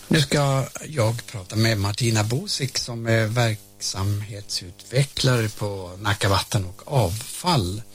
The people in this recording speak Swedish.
Nu ska jag prata med Martina Bosik som är verksamhetsutvecklare på Nacka Vatten och Avfall.